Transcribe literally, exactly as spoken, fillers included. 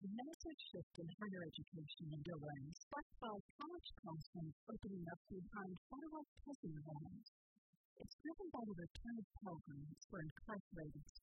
massive shift in higher education in Durham, sparked by college classrooms opening up behind federal prison walls. It's driven by the return of programs for incarcerated